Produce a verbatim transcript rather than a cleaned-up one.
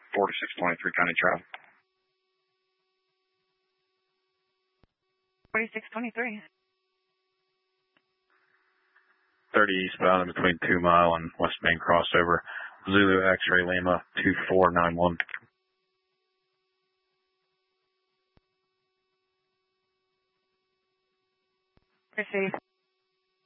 forty-six twenty-three County Trail. forty-six twenty-three. thirty eastbound in between two mile and West Main crossover. Zulu X-ray Lima two four nine one. Proceed.